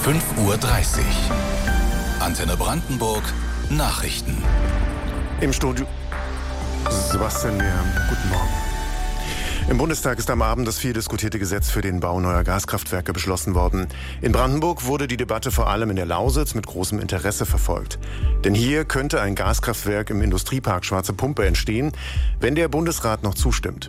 5:30 Uhr. Antenne Brandenburg Nachrichten. Im Studio Sebastian Mehr. Guten Morgen. Im Bundestag ist am Abend das viel diskutierte Gesetz für den Bau neuer Gaskraftwerke beschlossen worden. In Brandenburg wurde die Debatte vor allem in der Lausitz mit großem Interesse verfolgt. Denn hier könnte ein Gaskraftwerk im Industriepark Schwarze Pumpe entstehen, wenn der Bundesrat noch zustimmt.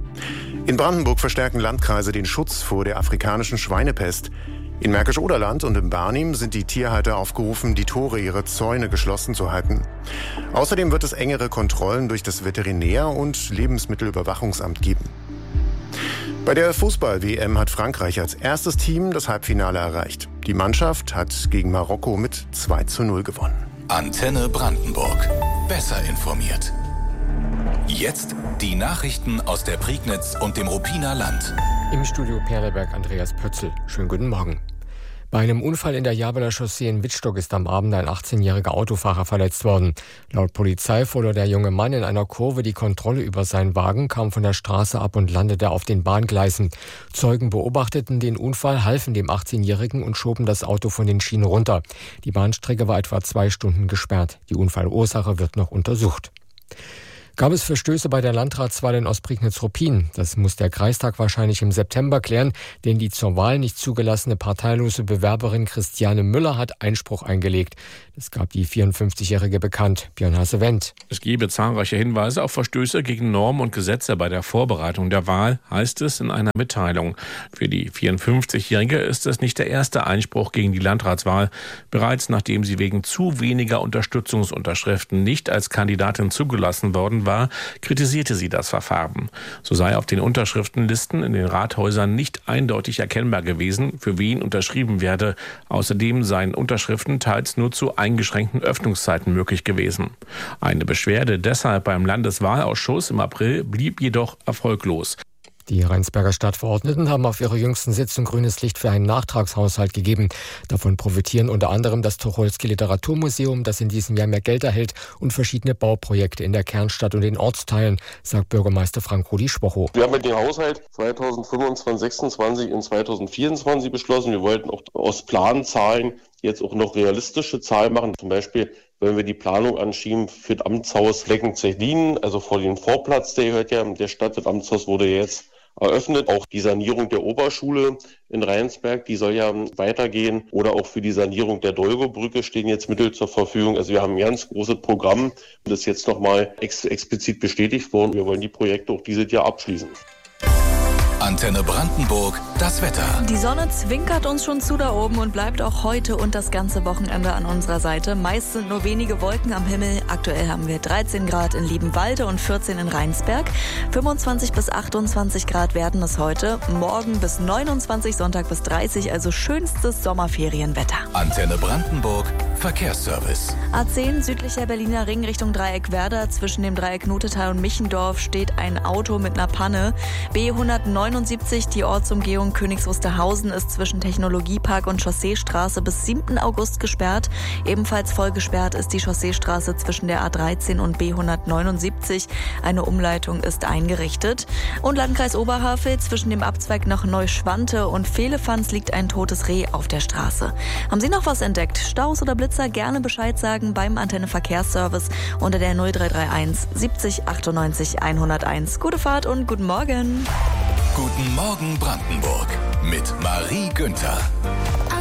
In Brandenburg verstärken Landkreise den Schutz vor der afrikanischen Schweinepest. In Märkisch-Oderland und im Barnim sind die Tierhalter aufgerufen, die Tore ihrer Zäune geschlossen zu halten. Außerdem wird es engere Kontrollen durch das Veterinär- und Lebensmittelüberwachungsamt geben. Bei der Fußball-WM hat Frankreich als erstes Team das Halbfinale erreicht. Die Mannschaft hat gegen Marokko mit 2:0 gewonnen. Antenne Brandenburg. Besser informiert. Jetzt die Nachrichten aus der Prignitz und dem Ruppiner Land. Im Studio Perleberg Andreas Pötzl. Schönen guten Morgen. Bei einem Unfall in der Jabeler Chaussee in Wittstock ist am Abend ein 18-jähriger Autofahrer verletzt worden. Laut Polizei verlor der junge Mann in einer Kurve die Kontrolle über seinen Wagen, kam von der Straße ab und landete auf den Bahngleisen. Zeugen beobachteten den Unfall, halfen dem 18-jährigen und schoben das Auto von den Schienen runter. Die Bahnstrecke war etwa 2 Stunden gesperrt. Die Unfallursache wird noch untersucht. Gab es Verstöße bei der Landratswahl in Ostprignitz-Ruppin? Das muss der Kreistag wahrscheinlich im September klären, denn die zur Wahl nicht zugelassene parteilose Bewerberin Christiane Müller hat Einspruch eingelegt. Das gab die 54-Jährige bekannt. Björn Hasse-Wendt. Es gebe zahlreiche Hinweise auf Verstöße gegen Normen und Gesetze bei der Vorbereitung der Wahl, heißt es in einer Mitteilung. Für die 54-Jährige ist es nicht der erste Einspruch gegen die Landratswahl. Bereits nachdem sie wegen zu weniger Unterstützungsunterschriften nicht als Kandidatin zugelassen worden war, kritisierte sie das Verfahren. So sei auf den Unterschriftenlisten in den Rathäusern nicht eindeutig erkennbar gewesen, für wen unterschrieben werde. Außerdem seien Unterschriften teils nur zu eingeschränkten Öffnungszeiten möglich gewesen. Eine Beschwerde deshalb beim Landeswahlausschuss im April blieb jedoch erfolglos. Die Rheinsberger Stadtverordneten haben auf ihrer jüngsten Sitzung grünes Licht für einen Nachtragshaushalt gegeben. Davon profitieren unter anderem das Tucholsky Literaturmuseum, das in diesem Jahr mehr Geld erhält, und verschiedene Bauprojekte in der Kernstadt und den Ortsteilen, sagt Bürgermeister Frank-Rudi Schwocho. Wir haben den Haushalt 2025, 26 und 2024 beschlossen. Wir wollten auch aus Planzahlen jetzt auch noch realistische Zahlen machen. Zum Beispiel, wenn wir die Planung anschieben für das Amtshaus Fleckenzechlin, also vor dem Vorplatz, der gehört ja der Stadt. Das Amtshaus wurde jetzt eröffnet. Auch die Sanierung der Oberschule in Rheinsberg, die soll ja weitergehen. Oder auch für die Sanierung der Dolgo-Brücke stehen jetzt Mittel zur Verfügung. Also wir haben ein ganz großes Programm, das ist jetzt nochmal explizit bestätigt worden. Wir wollen die Projekte auch dieses Jahr abschließen. Antenne Brandenburg, das Wetter. Die Sonne zwinkert uns schon zu da oben und bleibt auch heute und das ganze Wochenende an unserer Seite. Meist sind nur wenige Wolken am Himmel. Aktuell haben wir 13 Grad in Liebenwalde und 14 in Rheinsberg. 25 bis 28 Grad werden es heute. Morgen bis 29, Sonntag bis 30, also schönstes Sommerferienwetter. Antenne Brandenburg, Verkehrsservice. A10 südlicher Berliner Ring Richtung Dreieck Werder. Zwischen dem Dreieck Notetal und Michendorf steht ein Auto mit einer Panne. B179, die Ortsumgehung Königs Wusterhausen, ist zwischen Technologiepark und Chausseestraße bis 7. August gesperrt. Ebenfalls voll gesperrt ist die Chausseestraße zwischen der A13 und B179. Eine Umleitung ist eingerichtet. Und Landkreis Oberhavel, zwischen dem Abzweig nach Neuschwante und Vehlefanz liegt ein totes Reh auf der Straße. Haben Sie noch was entdeckt? Staus oder Blitzer? Gerne Bescheid sagen beim Antenne Verkehrsservice unter der 0331 70 98 101. Gute Fahrt und guten Morgen. Guten Morgen Brandenburg mit Marie Günther.